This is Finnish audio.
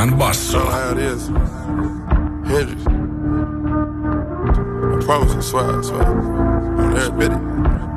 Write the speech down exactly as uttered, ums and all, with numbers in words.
Elämän bassoa. Hendrix. I promise, I swear, I swear. On every bitty.